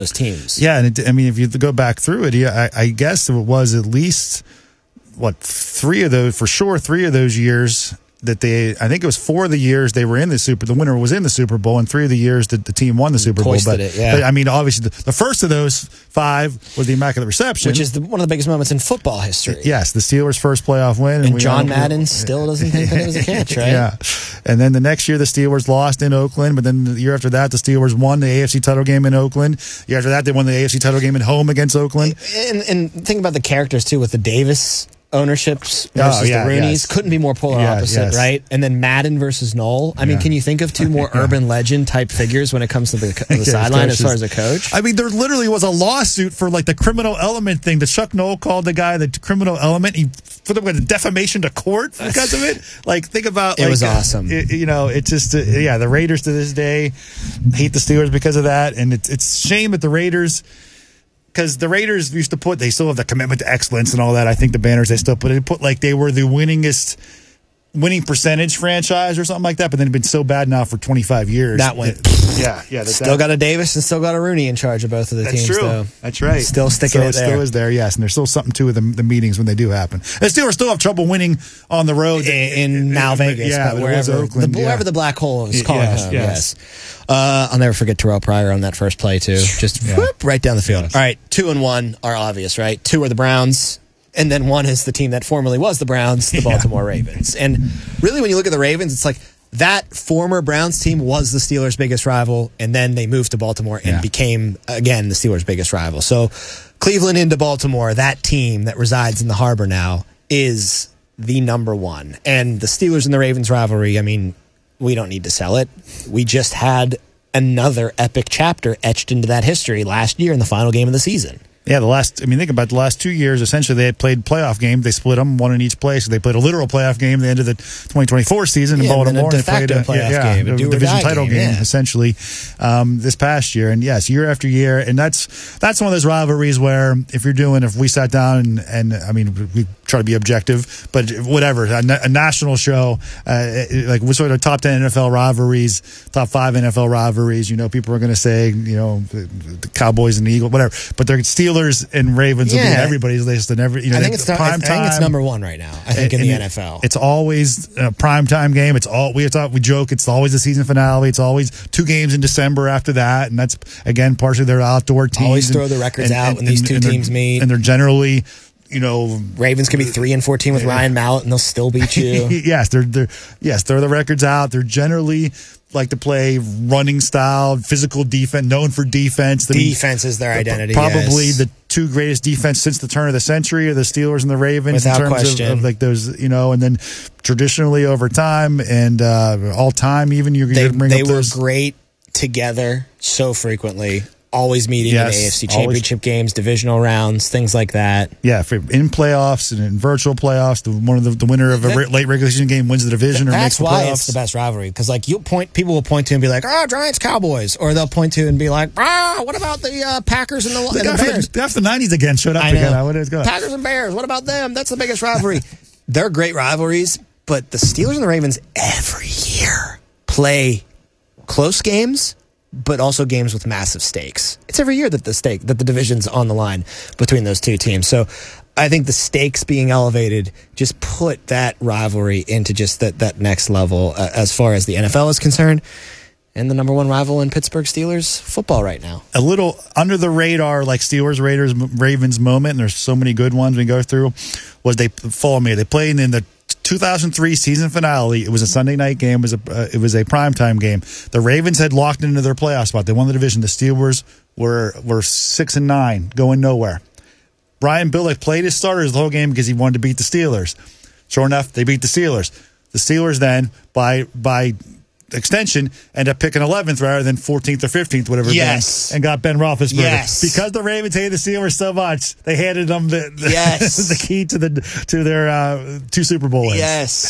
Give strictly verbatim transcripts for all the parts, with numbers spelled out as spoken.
those teams. Yeah, and it, I mean, if you go back through it, yeah, I, I guess it was at least what three of those for sure. Three of those years that they, I think it was four of the years they were in the Super. The winner was in the Super Bowl, and three of the years that the team won the Super Bowl. But, it, yeah. but I mean, obviously, the, the first of those five was the Immaculate Reception, which is the, one of the biggest moments in football history. Yes, the Steelers' first playoff win, and, and we John know, Madden still doesn't think that it was a catch, right? Yeah, and then the next year the Steelers lost in Oakland, but then the year after that the Steelers won the A F C title game in Oakland. The year after that they won the A F C title game at home against Oakland. And, and think about the characters too, with the Davis ownerships versus oh, yeah, the Rooneys. yes. Couldn't be more polar yeah, opposite, yes. right? And then Madden versus Knoll. I mean, yeah. can you think of two more yeah. urban legend type figures when it comes to the, the yeah, sideline as far as a coach? I mean, there literally was a lawsuit for like the criminal element thing that Chuck Knoll called the guy the criminal element. He put him with defamation to court because of it. Like, think about it like, was awesome. Uh, it, you know, it's just uh, yeah. The Raiders to this day hate the Steelers because of that, and it's it's a shame that the Raiders. Because the Raiders used to put, they still have the commitment to excellence and all that. I think the banners they still put, they put like they were the winningest, winning percentage franchise or something like that. But then it's been so bad now for twenty-five years. That went. Yeah, yeah. That, still that, got a Davis and still got a Rooney in charge of both of the that's teams. True. Though. That's right. Still sticking so it there. Still is there, yes. And there's still something to the, the meetings when they do happen. The Steelers still have trouble winning on the road. In, in now Vegas, yeah, but wherever, Oakland, the, yeah. wherever the black hole is calling yes, home. Yes. yes. Uh, I'll never forget Terrell Pryor on that first play, too. Just yeah. whoop, right down the field. Yes. All right, two and one are obvious, right? Two are the Browns, and then one is the team that formerly was the Browns, the Baltimore yeah. Ravens. And really, when you look at the Ravens, it's like that former Browns team was the Steelers' biggest rival, and then they moved to Baltimore and yeah. became, again, the Steelers' biggest rival. So Cleveland into Baltimore, that team that resides in the harbor now, is the number one. And the Steelers and the Ravens rivalry, I mean, we don't need to sell it. We just had another epic chapter etched into that history last year in the final game of the season. Yeah, the last, I mean, think about the last two years, essentially they had played playoff games. They split them, one in each place. They played a literal playoff game at the end of the twenty twenty-four season in yeah, Baltimore. And a de facto they played a, playoff yeah, game, yeah, a a division title game, game, yeah. essentially, um, this past year. And yes, year after year. And that's that's one of those rivalries where if you're doing, if we sat down and, and I mean, we try to be objective, but whatever, a, a national show, uh, like we're sort of top ten N F L rivalries, top five N F L rivalries, you know, people are going to say, you know, the, the Cowboys and the Eagles, whatever, but they're Steelers and Ravens yeah. will be everybody's list and every, you know, I think it's prime I, I time. think it's number one right now. I think and, in the and N F L, it's always a prime time game. It's all we talk, we joke. It's always the season finale. It's always two games in December after that, and that's again partially their outdoor teams. Always and, throw the records and, out and, when these two and teams meet, and they're generally, you know, Ravens can be three and fourteen with Ryan Mallett, and they'll still beat you. yes, they're they're yes, throw the records out. They're generally like to play running style, physical defense, known for defense. The, defense is their identity. Probably yes. the two greatest defense since the turn of the century are the Steelers and the Ravens. Without in terms question. Of, of like those, you know, and then traditionally over time and uh, all time, even you're they, going to bring they up were those. great together so frequently. Always meeting yes, in A F C always. Championship games, divisional rounds, things like that. Yeah, for, in playoffs and in virtual playoffs, the, one of the, the winner of a that, late regulation game wins the division or makes the playoffs. That's why it's the best rivalry, because like you'll point, people will point to and be like, "Oh, Giants, Cowboys," or they'll point to and be like, "Ah, what about the uh, Packers and the, and the Bears?" After the nineties again showed up I know. again. What is going? Packers and Bears. What about them? That's the biggest rivalry. They're great rivalries, but the Steelers and the Ravens every year play close games, but also games with massive stakes. It's every year that the stake that the division's on the line between those two teams. So I think the stakes being elevated just put that rivalry into just that, that next level uh, as far as the N F L is concerned. And the number one rival in Pittsburgh Steelers football right now. A little under the radar, like Steelers, Raiders, Ravens moment, and there's so many good ones we go through, was they follow me. They played in the two thousand three season finale. It was a Sunday night game. It was a uh, it was a primetime game. The Ravens had locked into their playoff spot. They won the division. The Steelers were were six and nine, going nowhere. Brian Billick played his starters the whole game because he wanted to beat the Steelers. Sure enough, they beat the Steelers. The Steelers then, by by extension, end up picking eleventh rather than fourteenth or fifteenth, whatever. Yes. Been, and got Ben Roethlisberger. Yes. Because the Ravens hated the Steelers so much, they handed them the, the, yes. the key to the to their uh, two Super Bowl wins.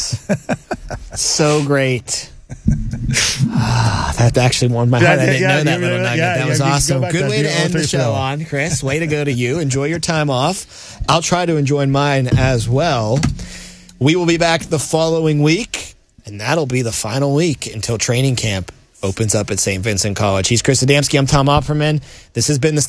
Yes. So great. Ah, that actually warmed my heart. Yeah, I didn't yeah, know that yeah, little yeah, nugget. yeah, that yeah, was you can go awesome. back Good to way that. to end the Show. show on, Chris. Way to go to you. Enjoy your time off. I'll try to enjoy mine as well. We will be back the following week, and that'll be the final week until training camp opens up at Saint Vincent College. He's Chris Adamski. I'm Tom Opperman. This has been the